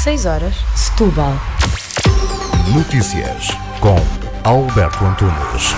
6 horas, Setúbal. Notícias com Alberto Antunes.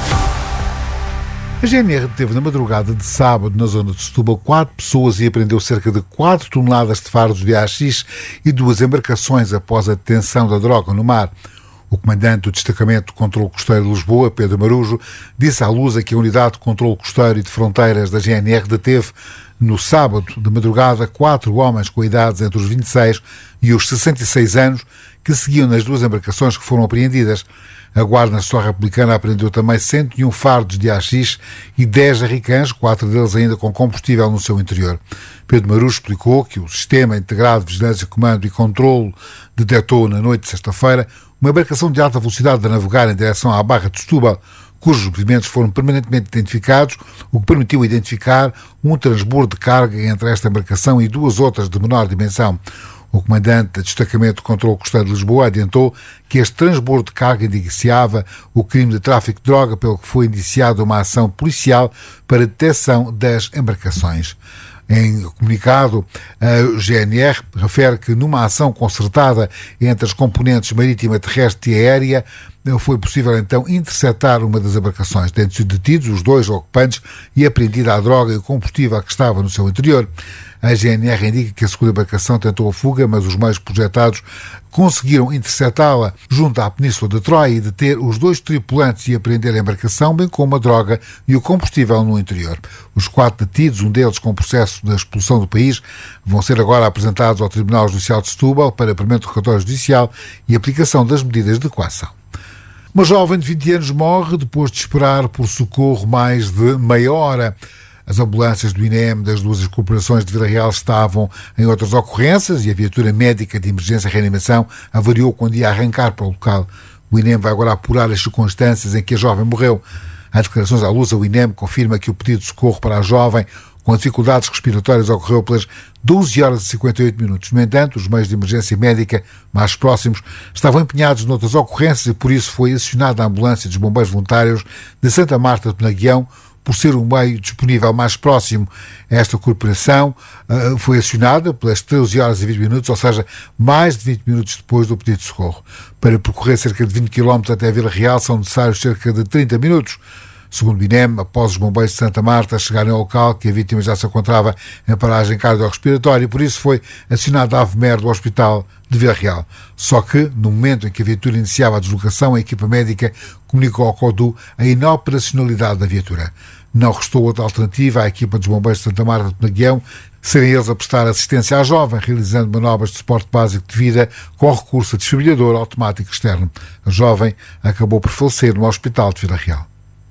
A GNR deteve na madrugada de sábado, na zona de Setúbal, 4 pessoas e apreendeu cerca de 4 toneladas de fardos de haxixe e 2 embarcações após a detenção da droga no mar. O comandante do Destacamento de Controlo Costeiro de Lisboa, Pedro Marujo, disse à Lusa que a Unidade de Controlo Costeiro e de Fronteiras da GNR deteve, no sábado de madrugada, 4 homens com idades entre os 26 e os 66 anos que seguiam nas 2 embarcações que foram apreendidas. A Guarda Nacional Republicana apreendeu também 101 fardos de haxixe e 10 jarricãs, 4 deles ainda com combustível no seu interior. Pedro Marujo explicou que o Sistema Integrado de Vigilância, Comando e Controlo detectou na noite de sexta-feira uma embarcação de alta velocidade a navegar em direção à Barra de Setúbal, cujos movimentos foram permanentemente identificados, o que permitiu identificar um transbordo de carga entre esta embarcação e 2 outras de menor dimensão. O comandante do Destacamento de Controlo Costeiro de Lisboa adiantou que este transbordo de carga indiciava o crime de tráfico de droga, pelo que foi iniciada uma ação policial para a detecção das embarcações. Em comunicado, a GNR refere que numa ação concertada entre as componentes marítima, terrestre e aérea, foi possível então interceptar uma das embarcações, tendo sido detidos os 2 ocupantes e apreendida a droga e o combustível que estava no seu interior. A GNR indica que a segunda embarcação tentou a fuga, mas os meios projetados conseguiram interceptá-la junto à Península de Troia e deter os 2 tripulantes e apreender a embarcação, bem como a droga e o combustível no interior. Os 4 detidos, um deles com processo de expulsão do país, vão ser agora apresentados ao Tribunal Judicial de Setúbal para apuramento de relatório judicial e aplicação das medidas de coação. Uma jovem de 20 anos morre depois de esperar por socorro mais de meia hora. As ambulâncias do INEM das 2 corporações de Vila Real estavam em outras ocorrências e a viatura médica de emergência e reanimação avariou quando ia arrancar para o local. O INEM vai agora apurar as circunstâncias em que a jovem morreu. Em declarações à Lusa, o INEM confirma que o pedido de socorro para a jovem com dificuldades respiratórias ocorreu pelas 12 horas e 58 minutos. No entanto, os meios de emergência médica mais próximos estavam empenhados noutras ocorrências e por isso foi acionada a ambulância dos bombeiros voluntários de Santa Marta de Penaguião, por ser um meio disponível mais próximo. Esta corporação foi acionada pelas 13 horas e 20 minutos, ou seja, mais de 20 minutos depois do pedido de socorro. Para percorrer cerca de 20 km até a Vila Real são necessários cerca de 30 minutos. Segundo o INEM, após os bombeiros de Santa Marta chegarem ao local, que a vítima já se encontrava em paragem cardiorrespiratória e por isso foi acionada a AVMER do Hospital de Vila Real. Só que, no momento em que a viatura iniciava a deslocação, a equipa médica comunicou ao CODU a inoperacionalidade da viatura. Não restou outra alternativa à equipa dos bombeiros de Santa Marta de Penaguião serem eles a prestar assistência à jovem, realizando manobras de suporte básico de vida com recurso a desfibrilador automático externo. A jovem acabou por falecer no Hospital de Vila Real.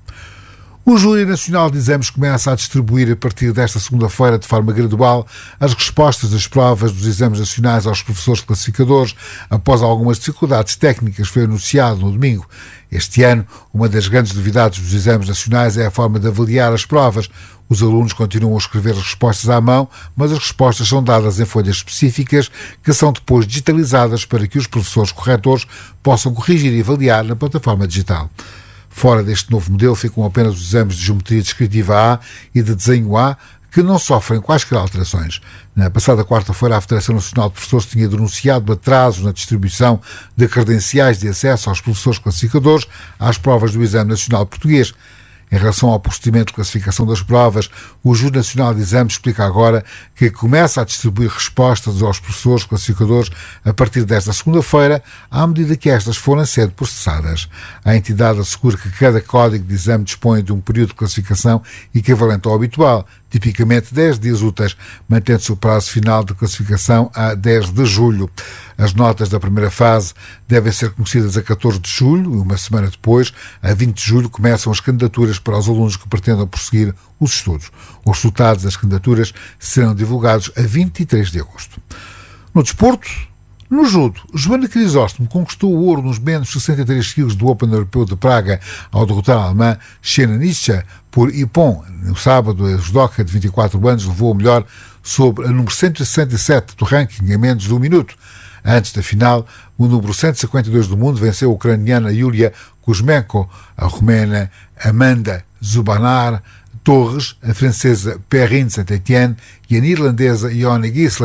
O Júri Nacional de Exames começa a distribuir a partir desta segunda-feira, de forma gradual, as respostas das provas dos exames nacionais aos professores classificadores, após algumas dificuldades técnicas, foi anunciado no domingo. Este ano, uma das grandes novidades dos exames nacionais é a forma de avaliar as provas. Os alunos continuam a escrever as respostas à mão, mas as respostas são dadas em folhas específicas, que são depois digitalizadas para que os professores corretores possam corrigir e avaliar na plataforma digital. Fora deste novo modelo ficam apenas os exames de Geometria Descritiva A e de Desenho A, que não sofrem quaisquer alterações. Na passada quarta-feira, a Federação Nacional de Professores tinha denunciado atrasos na distribuição de credenciais de acesso aos professores classificadores às provas do Exame Nacional Português. Em relação ao procedimento de classificação das provas, o Júri Nacional de Exames explica agora que começa a distribuir respostas aos professores classificadores a partir desta segunda-feira, à medida que estas forem sendo processadas. A entidade assegura que cada código de exame dispõe de um período de classificação equivalente ao habitual, tipicamente 10 dias úteis, mantendo-se o prazo final de classificação a 10 de julho. As notas da primeira fase devem ser conhecidas a 14 de julho e uma semana depois, a 20 de julho, começam as candidaturas para os alunos que pretendam prosseguir os estudos. Os resultados das candidaturas serão divulgados a 23 de agosto. No desporto, no judo, Joana Crisóstomo conquistou o ouro nos menos 63 kg do Open Europeu de Praga ao derrotar a alemã Xena Nischa por Ippon. No sábado, a judoca de 24 anos levou o melhor sobre a número 167 do ranking em menos de um minuto. Antes da final, o número 152 do mundo venceu a ucraniana Yulia Kuzmenko, a romena Amanda Zubanar Torres, a francesa Perrine Saint-Étienne e a neerlandesa Ione Gislen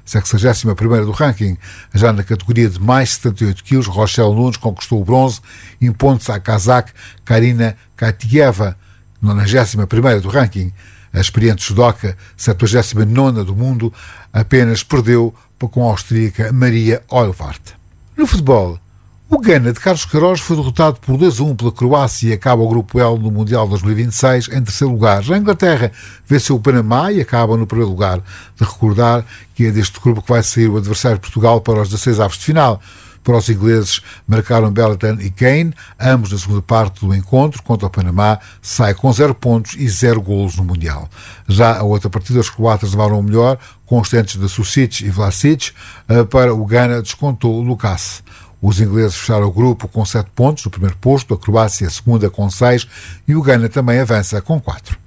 61ª do ranking. Já na categoria de mais 78 quilos, Rochelle Nunes conquistou o bronze, impondo-se à cazaque Karina Katieva, 91ª do ranking. A experiente judoca, 79ª do mundo, apenas perdeu com a austríaca Maria Oilvart. No futebol, o Ghana de Carlos Queiroz foi derrotado por 2-1 pela Croácia e acaba o Grupo L no Mundial 2026 em terceiro lugar. Já a Inglaterra venceu o Panamá e acaba no primeiro lugar. De recordar que é deste grupo que vai sair o adversário de Portugal para os 16 avos de final. Para os ingleses, marcaram Belleton e Kane, ambos na segunda parte do encontro, contra o Panamá, sai com 0 pontos e 0 golos no Mundial. Já a outra partida, os croatas levaram o melhor, constantes de Susic e Vlasic, para o Ghana descontou o Lucas. Os ingleses fecharam o grupo com 7 pontos no primeiro posto, a Croácia a segunda com 6 e o Ghana também avança com 4.